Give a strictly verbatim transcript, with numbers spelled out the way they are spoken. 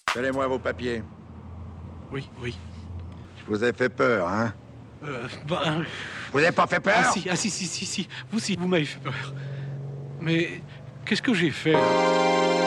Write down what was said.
Donnez-moi vos papiers. Oui, oui. Je vous ai fait peur, hein? Euh, ben... Vous n'avez pas fait peur? Ah si, ah si, si, si, si. Vous si, vous m'avez fait peur. Mais qu'est-ce que j'ai fait là?